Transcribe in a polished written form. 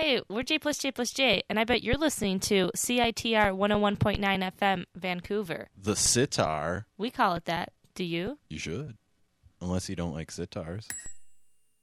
Hey, we're J plus J plus J, and I bet you're listening to CITR 101.9 FM, Vancouver. The sitar. We call it that. Do you? You should. Unless you don't like sitars.